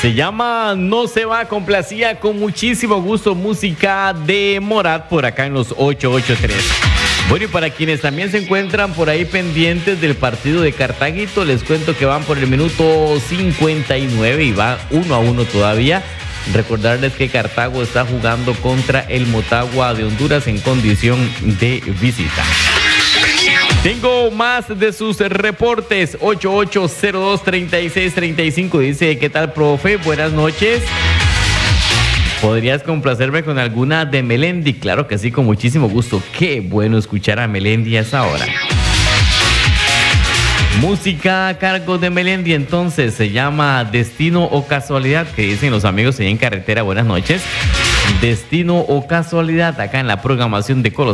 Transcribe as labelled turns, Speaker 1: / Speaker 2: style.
Speaker 1: Se llama No se va, complacía con muchísimo gusto música de Morat por acá en los 883. Bueno, y para quienes también se encuentran por ahí pendientes del partido de Cartaguito, les cuento que van por el minuto 59 y va 1-1 todavía. Recordarles que Cartago está jugando contra el Motagua de Honduras en condición de visita. Tengo más de sus reportes. 8802-3635 dice: ¿qué tal, profe? Buenas noches. ¿Podrías complacerme con alguna de Melendi? Claro que sí, con muchísimo gusto. Qué bueno escuchar a Melendi a esa hora. Música a cargo de Melendi, entonces, se llama Destino o Casualidad, que dicen los amigos ahí en carretera. Buenas noches. Destino o Casualidad, acá en la programación de Colos.